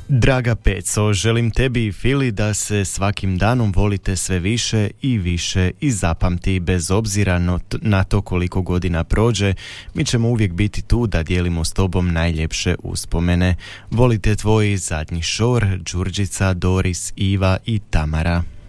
Draga Peco, želim tebi i Fili da se svakim danom volite sve više i više i zapamti, bez obzira na to koliko godina prođe, mi ćemo uvijek biti tu da dijelimo s tobom najljepše uspomene. Volite tvoji zadnji šor, Đurđica, Doris, Iva i Tamara.